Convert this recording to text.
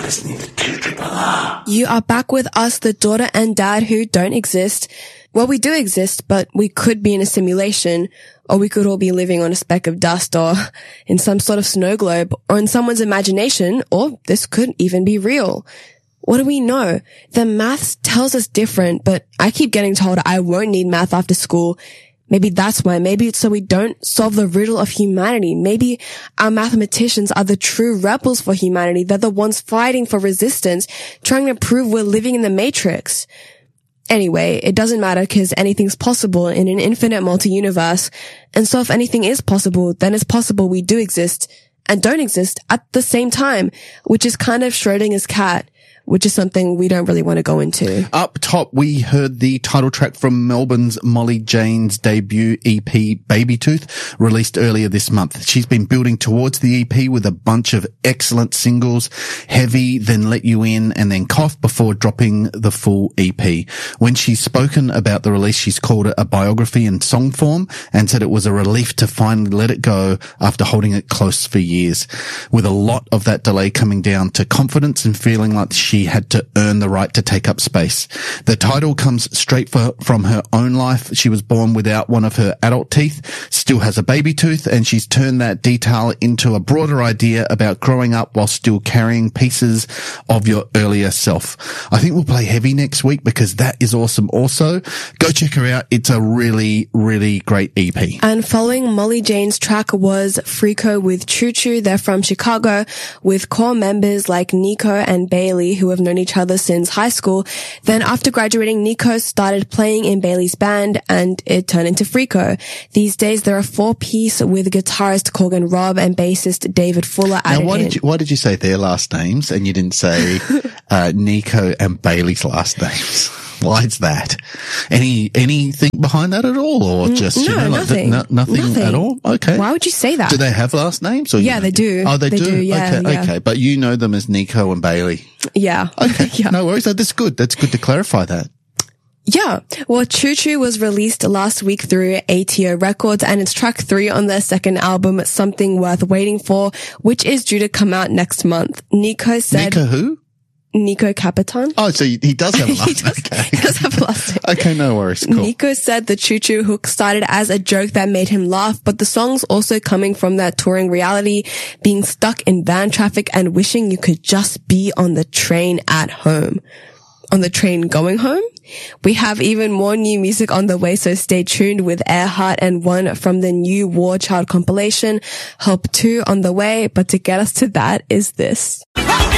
listening to Two Triple R. You are back with us, the daughter and dad who don't exist. Well, we do exist, but we could be in a simulation, or we could all be living on a speck of dust, or in some sort of snow globe, or in someone's imagination, or this could even be real. What do we know? The maths tells us different, but I keep getting told I won't need math after school. Maybe that's why. Maybe it's so we don't solve the riddle of humanity. Maybe our mathematicians are the true rebels for humanity. They're the ones fighting for resistance, trying to prove we're living in the Matrix. Anyway, it doesn't matter because anything's possible in an infinite multi-universe. And so if anything is possible, then it's possible we do exist and don't exist at the same time, which is kind of Schrodinger's cat, which is something we don't really want to go into. Up top, we heard the title track from Melbourne's Molly Jane's debut EP, Baby Tooth, released earlier this month. She's been building towards the EP with a bunch of excellent singles, Heavy, then Let You In, and then Cough, before dropping the full EP. When she's spoken about the release, she's called it a biography in song form and said it was a relief to finally let it go after holding it close for years. With a lot of that delay coming down to confidence and feeling like she had to earn the right to take up space. The title comes straight from her own life. She was born without one of her adult teeth, still has a baby tooth, and she's turned that detail into a broader idea about growing up while still carrying pieces of your earlier self. I think we'll play Heavy next week because that is awesome also. Go check her out. It's a really, really great EP. And following Molly Jane's track was Freako with Choo Choo. They're from Chicago with core members like Nico and Bailey, who have known each other since high school. Then after graduating, Nico started playing in Bailey's band and it turned into Freako. These days, they're a 4-piece with guitarist Corgan Robb and bassist David Fuller added in. Why did you say their last names and you didn't say Nico and Bailey's last names? Why is that? Anything behind that at all, or just nothing. Nothing at all? Okay. Why would you say that? Do they have last names? Or yeah, they do. Oh, they do. Yeah, okay. But you know them as Nico and Bailey. Yeah. Okay. Yeah. No worries. That's good. That's good to clarify that. Yeah. Well, Choo Choo was released last week through ATO Records and it's track 3 on their second album, Something Worth Waiting For, which is due to come out next month. Nico said... Nico who? Nico Capitan. Oh, so he does have a last name. He does have a last name. Okay, no worries. Cool. Nico said the Choo Choo hook started as a joke that made him laugh, but the song's also coming from that touring reality, being stuck in van traffic and wishing you could just be on the train at home. On the train going home? We have even more new music on the way, so stay tuned with Earhart and one from the new War Child compilation, Hope 2 on the way, but to get us to that is this.